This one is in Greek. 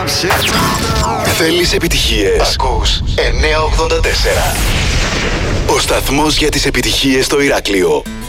Θέλεις επιτυχίες? Ακούς 984. Ο σταθμός για τις επιτυχίες στο Ηράκλειο.